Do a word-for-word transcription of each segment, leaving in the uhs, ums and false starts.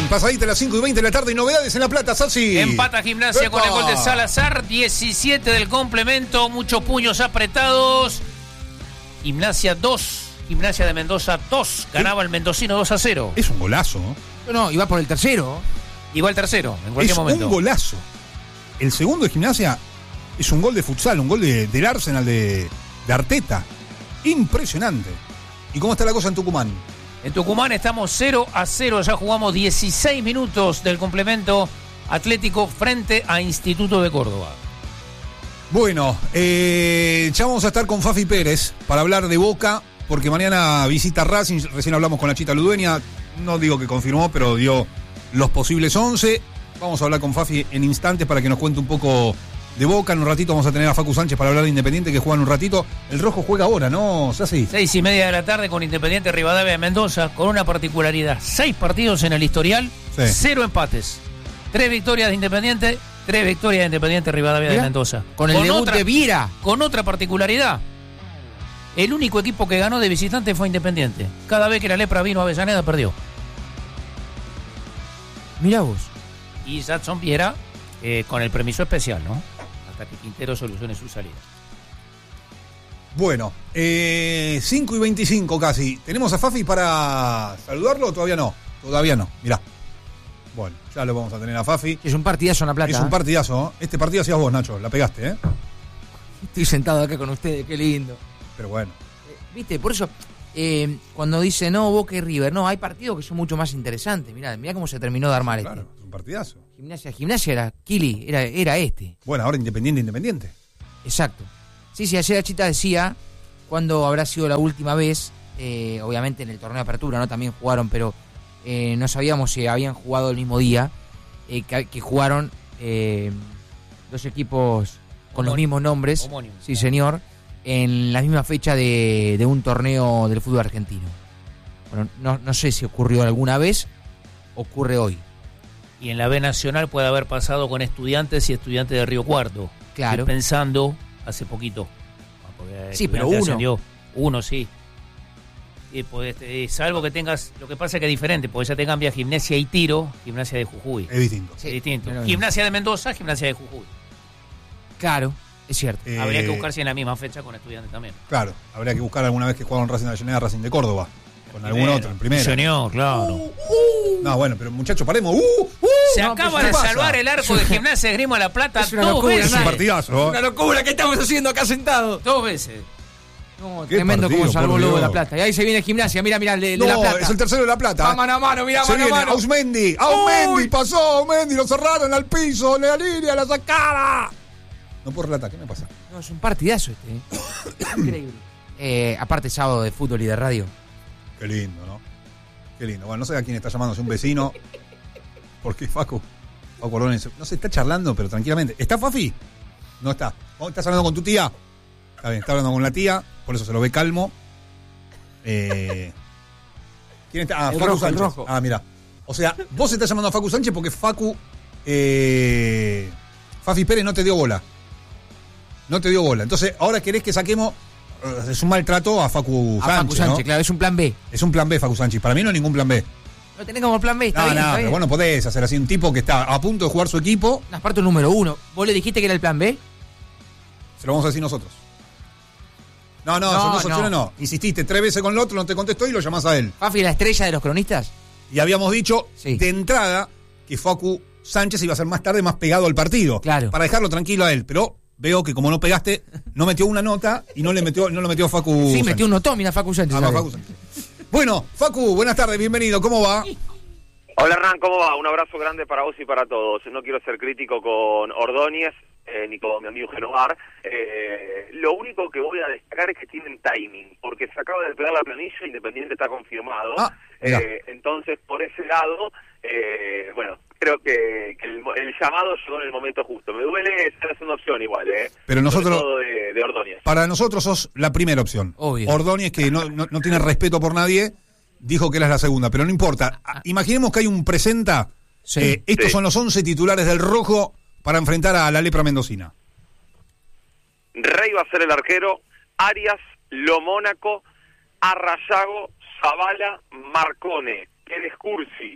pasadita a las cinco y veinte de la tarde y novedades en La Plata, Sassi. Empata Gimnasia ¡Epa! con el gol de Salazar, diecisiete del complemento, muchos puños apretados. Gimnasia dos, Gimnasia de Mendoza dos, ganaba el mendocino dos a cero. Es un golazo, ¿no? No, no, iba por el tercero. Igual tercero, en cualquier es momento. un golazo. El segundo de Gimnasia es un gol de futsal, un gol de, del Arsenal de, de Arteta. Impresionante. ¿Y cómo está la cosa en Tucumán? En Tucumán estamos cero a cero, ya jugamos dieciséis minutos del complemento Atlético frente a Instituto de Córdoba. Bueno, eh, ya vamos a estar con Fafi Pérez para hablar de Boca, porque mañana visita Racing. Recién hablamos con la Chita Ludueña, no digo que confirmó, pero dio los posibles once. Vamos a hablar con Fafi en instantes para que nos cuente un poco de Boca. En un ratito vamos a tener a Facu Sánchez para hablar de Independiente, que juega en un ratito. El Rojo juega ahora, ¿no, Sassi? Seis y media de la tarde con Independiente Rivadavia de Mendoza, con una particularidad. Seis partidos en el historial, Sí. cero empates. Tres victorias de Independiente, tres victorias de Independiente Rivadavia Mirá, de Mendoza. Con el debut de Viera. Con otra particularidad. El único equipo que ganó de visitante fue Independiente. Cada vez que la Lepra vino a Avellaneda, perdió. Mirá vos. Y Jadson Viera, eh, con el permiso especial, ¿no? Hasta que Quintero solucione su salida. Bueno, eh, cinco y veinticinco casi. ¿Tenemos a Fafi para saludarlo o todavía no? Todavía no, mirá. Bueno, ya lo vamos a tener a Fafi. Es un partidazo en La Plata. Es un partidazo, ¿no? Este partido hacías vos, Nacho, la pegaste, ¿eh? Estoy sentado acá con ustedes, qué lindo. Pero bueno. Eh, Viste, por eso, eh, cuando dice no, Boca y River, no, hay partidos que son mucho más interesantes. Mirá, mirá cómo se terminó de armar Claro, este. es un partidazo. Gimnasia, Gimnasia era Kili, era, era este. Bueno, ahora Independiente, Independiente. Exacto. Sí, sí, ayer la Chita decía cuándo habrá sido la última vez, eh, obviamente en el torneo de apertura, ¿no? También jugaron, pero eh, no sabíamos si habían jugado el mismo día, eh, que, que jugaron eh, dos equipos con los mismos nombres, Homónimo. sí señor, en la misma fecha de, de un torneo del fútbol argentino. Bueno, no, no sé si ocurrió alguna vez, ocurre hoy. Y en la B Nacional puede haber pasado con Estudiantes y Estudiantes de Río Cuarto. Claro. Estoy pensando hace poquito. Porque Sí, pero Estudiantes uno. ascendió. Uno, sí. Y pues, este, salvo que tengas, lo que pasa es que es diferente, porque ya te cambia Gimnasia y Tiro, Gimnasia de Jujuy. Es distinto. Sí, es distinto. pero- Gimnasia de Mendoza, Gimnasia de Jujuy. Claro, es cierto. Eh, Habría que buscar si en la misma fecha con Estudiantes también. Claro, habría que buscar alguna vez que jugaron Racing de Avellaneda, Racing de Córdoba. Con algún Primero. otro, en primera. Señor, claro. No, bueno, pero muchachos, paremos. ¡Uh! ¡Uh! Se no, acaba ¿qué de pasa? salvar el arco de Gimnasia de Grima de la Plata Es una dos locura, Es veces. un Nadie. partidazo. Una locura, ¿qué estamos haciendo acá sentados? Dos veces. No, Qué tremendo partido, como salvó por el Lobo de Dios. La Plata. Y ahí se viene Gimnasia, mira, mira, el de, de No, La Plata. es el tercero de La Plata. Va mano a mano, mira, Se mano a viene mano. Ausmendi. Ausmendi pasó, Ausmendi. Lo cerraron al piso, en la línea, la sacada. No puedo relatar, ¿qué me pasa? No, es un partidazo este. ¿eh? Increíble. Eh, aparte sábado de fútbol y de radio. Qué lindo, ¿no? Qué lindo. Bueno, no sé a quién está llamándose un vecino. Porque Facu, Facu Ordóñez, no se está charlando, pero tranquilamente. ¿Está Fafi? No está. Oh, ¿estás hablando con tu tía? Está bien, está hablando con la tía, por eso se lo ve calmo. Eh, ¿Quién está? Ah, El Facu rojo, el Sánchez. rojo. Ah, mira. O sea, vos estás llamando a Facu Sánchez porque Facu. Eh, Fafi Pérez no te dio bola. No te dio bola. Entonces, ahora querés que saquemos. eh, Es un maltrato a Facu A Sánchez. Facu Sánchez, ¿no? claro, es un plan B. Es un plan B, Facu Sánchez. Para mí no es ningún plan B. Lo tenés como plan B, está No, bien, no, está pero bien. vos no podés hacer así un tipo que está a punto de jugar su equipo. No, aparte el número uno. ¿Vos le dijiste que era el plan B? Se lo vamos a decir nosotros. No, no, No, son dos no. opciones, no. Insististe tres veces con el otro, no te contestó y lo llamás a él. Fafi, la estrella de los cronistas. Y habíamos dicho Sí. de entrada que Facu Sánchez iba a ser más tarde más pegado al partido. Claro. Para dejarlo tranquilo a él. Pero veo que como no pegaste, no metió una nota y no le metió, no lo metió Facu Sí, Sánchez. metió un notón, mira Facu Sánchez. Ah, va, ¿sabes? Facu Sánchez. Bueno, Facu, buenas tardes, bienvenido, ¿cómo va? Hola Hernán, ¿cómo va? Un abrazo grande para vos y para todos. No quiero ser crítico con Ordóñez eh, ni con mi amigo Genovar. Eh, lo único que voy a destacar es que tienen timing, porque se acaba de pegar la planilla, Independiente está confirmado. Ah, mirá. eh, entonces, por ese lado, eh, bueno, creo que, que el, el llamado llegó en el momento justo. Me duele ser una opción igual, ¿eh? Pero nosotros- Sobre todo de, de Ordóñez. Para nosotros sos la primera opción. Obvio. Ordóñez, que no, no, no tiene respeto por nadie, dijo que eras la segunda, pero no importa. Ah, Imaginemos que hay un presenta. Sí. Eh, estos Sí. son los once titulares del Rojo para enfrentar a la Lepra Mendocina. Rey va a ser el arquero, Arias, Lomónaco, Arrayago, Zavala, Marcone, Pérez Cursi,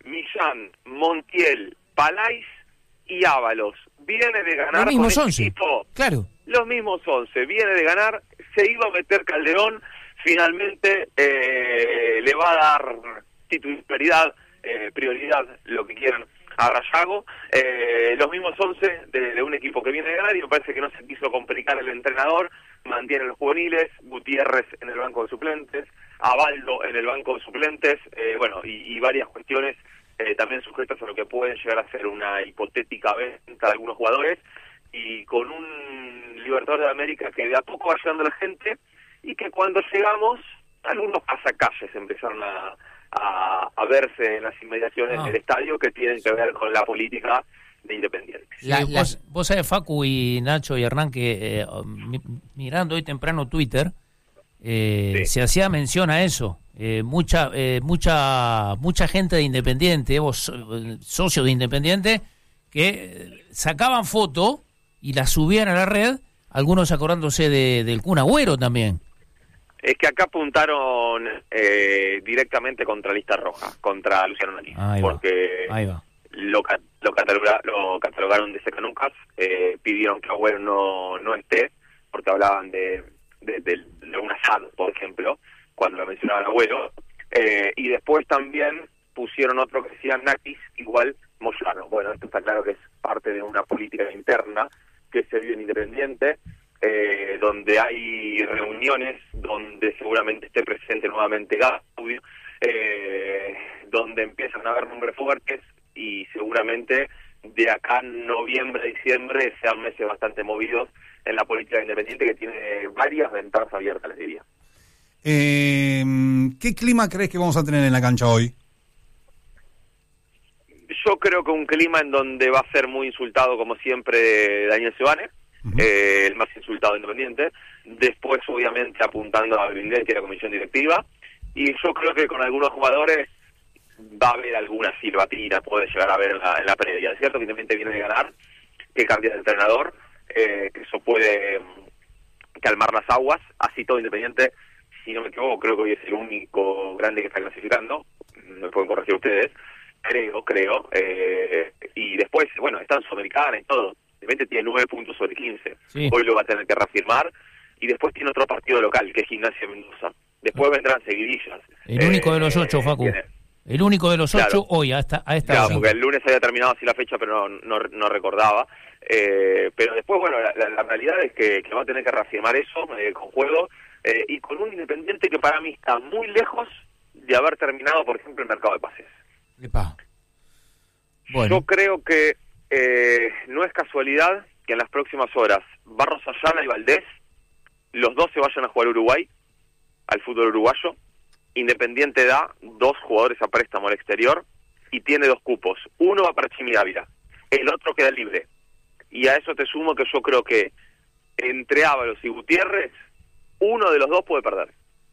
Millán, Montiel, Palais y Ábalos. Viene de ganar los mismos con once, equipo, claro. Los mismos once, viene de ganar, se iba a meter Calderón, finalmente eh, le va a dar titularidad, eh, prioridad, lo que quieran, a Rayago. Eh, los mismos once de, de un equipo que viene de ganar, y me parece que no se quiso complicar el entrenador, mantiene los juveniles, Gutiérrez en el banco de suplentes, Abaldo en el banco de suplentes, eh, bueno, y, y varias cuestiones eh, también sujetas a lo que pueden llegar a ser una hipotética venta de algunos jugadores, y con un Libertadores de América que de a poco va llegando la gente, y que cuando llegamos, algunos pasacalles empezaron a, a, a verse en las inmediaciones Ah. del estadio, que tienen que ver con la política de Independiente. Sí, La- la- vos, vos sabés, Facu y Nacho y Hernán, que eh, mi- mirando hoy temprano Twitter, eh, Sí. se hacía mención a eso. Eh, mucha eh, mucha mucha gente de Independiente, vos eh, socios de Independiente, que eh, sacaban foto y la subían a la red, algunos acordándose de, del Kun Agüero también. Es que acá apuntaron eh, directamente contra Lista Roja, contra Luciano Nani, Ahí va, porque ahí va. lo, ca- lo, cataloga- lo catalogaron de secanucas, eh, pidieron que Agüero no, no esté, porque hablaban de, de, de, de un asado, por ejemplo, cuando lo mencionaban Agüero, eh, y después también pusieron otro que decía Nakis, igual Moyano. Bueno, esto está claro que es parte de una política interna que se vive en Independiente, eh, donde hay reuniones, donde seguramente esté presente nuevamente Gaudio, eh, donde empiezan a haber nombres fuertes, y seguramente de acá noviembre, diciembre sean meses bastante movidos en la política independiente, que tiene varias ventanas abiertas, les diría. Eh, ¿Qué clima crees que vamos a tener en la cancha hoy? Yo creo que un clima en donde va a ser muy insultado, como siempre, Daniel Sebane, Uh-huh. eh, el más insultado de Independiente, después obviamente apuntando a Valdés, que es la comisión directiva, y yo creo que con algunos jugadores va a haber alguna silbatina, puede llegar a haber en la, en la previa. Es cierto que Independiente viene de ganar, que cambia de entrenador, eh, que eso puede mm, calmar las aguas, así todo Independiente, si no me equivoco, creo que hoy es el único grande que está clasificando, me pueden corregir ustedes, creo, creo, eh, y después, bueno, está en Sudamericana y todo, Independiente tiene nueve puntos sobre quince, Sí. hoy lo va a tener que reafirmar, y después tiene otro partido local, que es Gimnasia Mendoza, después vendrán seguidillas. El único de los ocho, Facu. tiene- El único de los Claro. ocho hoy, a esta, a esta Claro, hora. porque el lunes había terminado así la fecha, pero no, no, no recordaba. Eh, pero después, bueno, la, la, la realidad es que, que va a tener que reafirmar eso eh, con juego, eh, y con un Independiente que para mí está muy lejos de haber terminado, por ejemplo, el mercado de pases. Epa. Bueno, Yo creo que eh, no es casualidad que en las próximas horas Barros Ayala y Valdés, los dos se vayan a jugar a Uruguay, al fútbol uruguayo. Independiente da dos jugadores a préstamo al exterior y tiene dos cupos. Uno va para Chimi Ávila, el otro queda libre. Y a eso te sumo que yo creo que entre Ábalos y Gutiérrez, uno de los dos puede perder.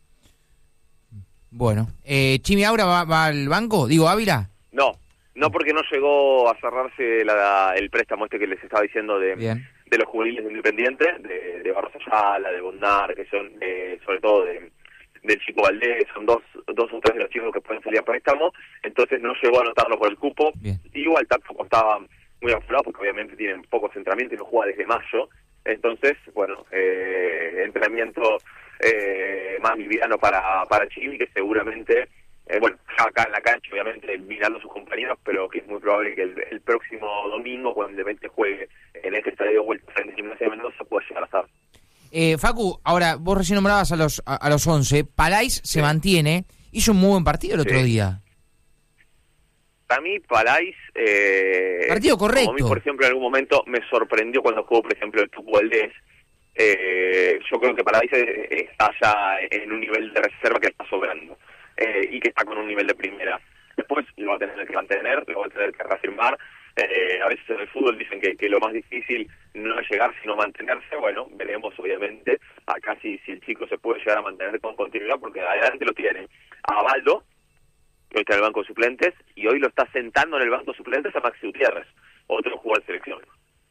bueno. Eh, ¿Chimi Aura va, va al banco? Digo, Ávila. No, no porque no llegó a cerrarse la, el préstamo este que les estaba diciendo de, Bien. de los juveniles de Independiente, de, de Barros Ayala, de Bondar, que son eh, sobre todo de del Chico Valdés, son dos dos o tres de los chicos que pueden salir a préstamo, entonces no llegó a anotarlo por el cupo. Bien. Igual tampoco estaba muy apurado porque obviamente tienen pocos entrenamientos y no juega desde mayo, entonces, bueno, eh, entrenamiento eh, más liviano para, para Chimi, que seguramente, eh, bueno, ya acá en la cancha, obviamente, mirando a sus compañeros, pero que es muy probable que el, el próximo domingo, cuando Independiente juegue en este estadio de vuelta frente a Gimnasia de Mendoza, pueda llegar a estar. Eh, Facu, ahora, vos recién nombrabas a los a, a los once. Palais se Sí. mantiene. Hizo un muy buen partido el otro Sí. día. Para mí, Palais, eh, Partido correcto. como a mí, por ejemplo, en algún momento me sorprendió cuando jugó, por ejemplo, el Tucu Valdés. Eh, yo creo que Palais eh, está ya en un nivel de reserva que está sobrando, eh, y que está con un nivel de primera. Después lo va a tener que mantener, lo va a tener que reafirmar. Eh, a veces en el fútbol dicen que, que lo más difícil no es llegar, sino mantenerse. Bueno, veremos obviamente acá si, si el chico se puede llegar a mantener con continuidad, porque adelante lo tiene a Baldo, que hoy está en el banco de suplentes, y hoy lo está sentando en el banco de suplentes a Maxi Gutiérrez, otro jugador de selección.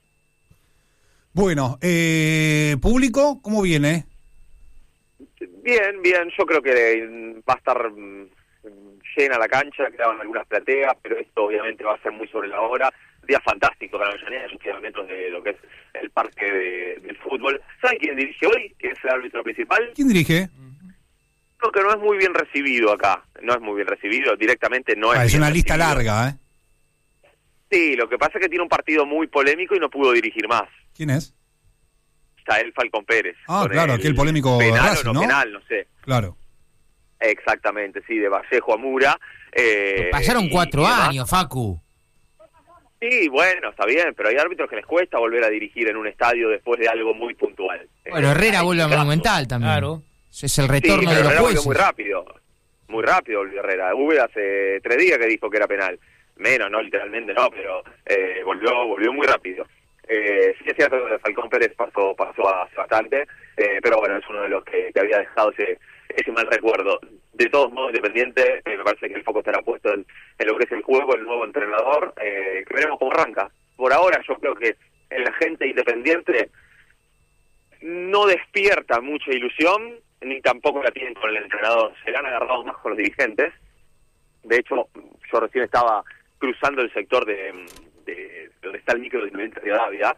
Bueno, eh, público, ¿cómo viene? Bien, bien, yo creo que va a estar mm, llena la cancha, quedaban algunas plateas, pero esto obviamente va a ser muy sobre la hora. Día fantástico para Avellaneda, yo estoy a metros de lo que es el parque de, del fútbol. ¿Saben quién dirige hoy? ¿Quién es el árbitro principal? ¿Quién dirige? Creo que no es muy bien recibido acá, no es muy bien recibido, directamente no es Ah, es bien una lista recibido. larga, ¿eh? Sí, lo que pasa es que tiene un partido muy polémico y no pudo dirigir más. ¿Quién es? Yael Falcón Pérez. Ah, con claro, aquel polémico de penal Racing, o no, ¿no? penal, no sé. Claro. Exactamente, sí, de Vallejo a Mura. Eh, Pasaron y- cuatro y demás. años, Facu. Sí, bueno, está bien, pero hay árbitros que les cuesta volver a dirigir en un estadio después de algo muy puntual. Bueno, Eh, Herrera hay vuelve a casos. Monumental también. Claro. Es el Sí, retorno pero de los Herrera volvió jueces. muy rápido. Muy rápido volvió Herrera. Hubo hace tres días que dijo que era penal. Menos, no, literalmente no, pero eh, volvió volvió muy rápido. Eh, sí es cierto que Falcón Pérez pasó pasó hace bastante, eh, pero bueno, es uno de los que, que había dejado ese ese mal recuerdo. De todos modos, Independiente, eh, me parece que el foco estará puesto en, en lo que es el juego, el nuevo entrenador, eh, que veremos cómo arranca. Por ahora yo creo que el agente Independiente no despierta mucha ilusión, ni tampoco la tienen con el entrenador. Se la han agarrado más con los dirigentes. De hecho, yo recién estaba cruzando el sector de, de donde está el micro de Independiente de Rivadavia,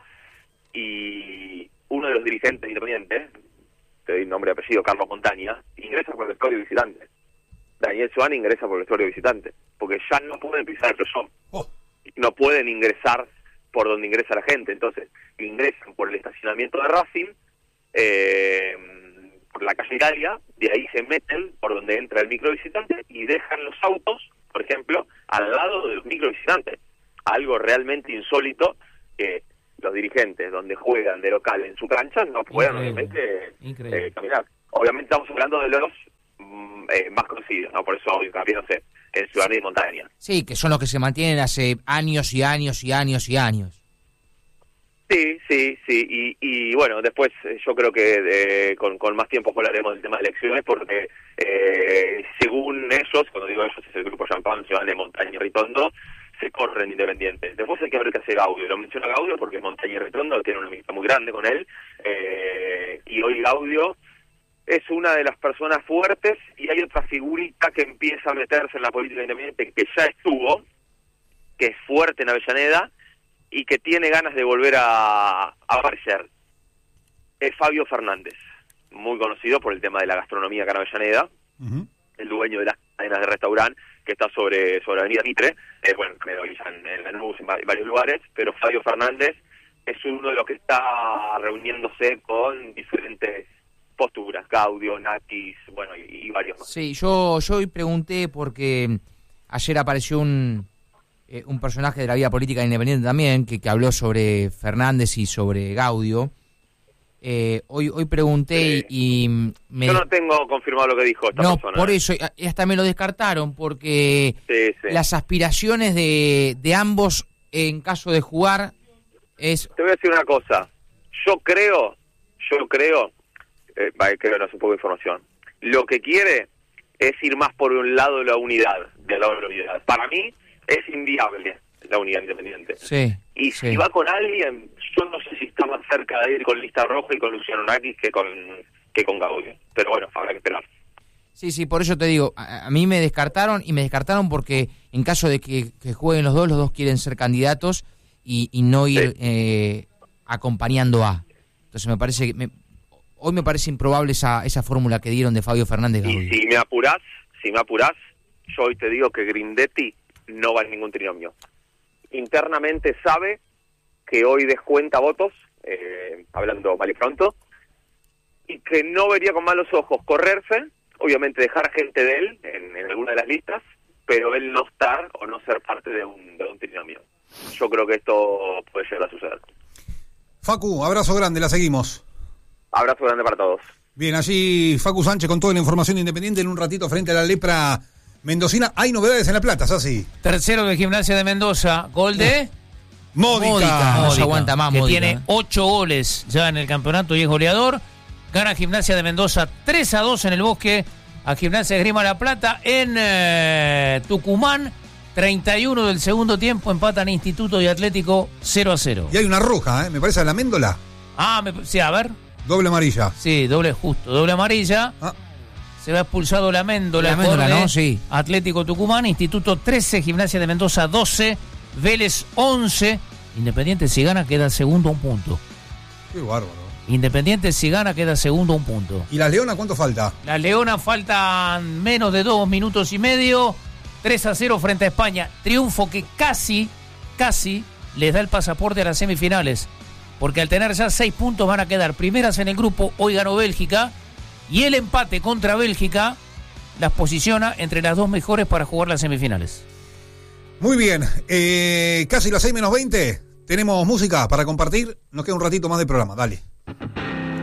y uno de los dirigentes independientes, te doy nombre y apellido, Carlos Montaña, ingresa por el vestuario visitante. Daniel Suárez ingresa por el vestuario visitante, porque ya no pueden pisar el playón. Oh. No pueden ingresar por donde ingresa la gente, entonces ingresan por el estacionamiento de Racing, eh, por la calle Italia, de ahí se meten por donde entra el micro visitante y dejan los autos, por ejemplo, al lado de los micro visitantes. Algo realmente insólito que los dirigentes donde juegan de local en su cancha no puedan Increíble. obviamente Increíble. eh, caminar. Obviamente estamos hablando de los mm, eh, más conocidos, ¿no? Por eso hoy no sé, en Ciudadanía y Montaña. Sí, que son los que se mantienen hace años y años y años y años. Sí, sí, sí, y, y bueno, después eh, yo creo que eh, con, con más tiempo hablaremos del tema de elecciones, porque eh, según ellos, cuando digo ellos es el grupo Champán, Ciudadana, Montaña y Ritondo, se corren Independiente. Después hay que ver qué hace Gaudio, lo menciona Gaudio porque Montaña y Ritondo tienen una amistad muy grande con él, eh, y hoy Gaudio es una de las personas fuertes, y hay otra figurita que empieza a meterse en la política independiente, que ya estuvo, que es fuerte en Avellaneda, y que tiene ganas de volver a, a aparecer. Es Fabio Fernández, muy conocido por el tema de la gastronomía acá en Avellaneda, Uh-huh. el dueño de las cadenas de restaurante que está sobre sobre Avenida Mitre, eh, bueno, que en, en Lanús, en, en varios lugares, pero Fabio Fernández es uno de los que está reuniéndose con diferentes posturas, Gaudio, Natis, bueno, y, y varios más. Sí, yo, yo hoy pregunté porque ayer apareció un, eh, un personaje de la vida política independiente también, que, que habló sobre Fernández y sobre Gaudio. Eh, hoy hoy pregunté Sí. y, y me... Yo no tengo confirmado lo que dijo esta no, persona. por ¿eh? eso, y hasta me lo descartaron, porque Sí, sí. las aspiraciones de, de ambos en caso de jugar es... Te voy a decir una cosa. Yo creo, yo creo, eh, vale, creo no es un poco de información. Lo que quiere es ir más por un lado de la unidad, del lado de la unidad. Para mí es inviable la unidad independiente. Sí, Y sí. si va con alguien, yo no sé si está más cerca de ir con Lista Roja y con Luciano Nakis que con que con Gaudio. Pero bueno, habrá que esperar. Sí, sí, por eso te digo, a, a mí me descartaron y me descartaron porque en caso de que, que jueguen los dos, los dos quieren ser candidatos y, y no ir Sí. eh, acompañando a. Entonces me parece que me, hoy me parece improbable esa esa fórmula que dieron de Fabio Fernández Gaudio. Y si me apurás, si me apurás, yo hoy te digo que Grindetti no va en ningún trinomio. Internamente sabe que hoy descuenta votos, eh, hablando mal y pronto, y que no vería con malos ojos correrse, obviamente dejar gente de él en, en alguna de las listas, pero él no estar o no ser parte de un, de un trinomio. Yo creo que esto puede llegar a suceder. Facu, abrazo grande, la seguimos. Abrazo grande para todos. Bien, allí Facu Sánchez con toda la información de Independiente en un ratito frente a la Lepra mendocina. Hay novedades en La Plata, Sassi. Tercero de Gimnasia de Mendoza, gol de Módica. Módica. No se Módica, aguanta más, que Módica, tiene ¿eh? ocho goles ya en el campeonato y es goleador. Gana Gimnasia de Mendoza tres a dos en el Bosque a Gimnasia de Esgrima La Plata. En eh, Tucumán, treinta y uno del segundo tiempo, empatan Instituto y Atlético cero a cero. Y hay una roja, ¿eh? Me parece, a la Méndola. Ah, me, sí, a ver. Doble amarilla. Sí, doble justo, doble amarilla. Ah, se va expulsado la Méndola, La Méndola, Corde, ¿no? Sí. Atlético Tucumán, Instituto trece, Gimnasia de Mendoza doce, Vélez once, Independiente si gana queda segundo a un punto. Qué bárbaro. Independiente si gana queda segundo a un punto. ¿Y las Leonas cuánto falta? Las Leonas faltan menos de dos minutos y medio, tres a cero frente a España. Triunfo que casi, casi les da el pasaporte a las semifinales. Porque al tener ya seis puntos van a quedar primeras en el grupo. Hoy ganó Bélgica. Y el empate contra Bélgica las posiciona entre las dos mejores para jugar las semifinales. Muy bien, eh, casi las seis menos veinte. Tenemos música para compartir. Nos queda un ratito más de programa, dale.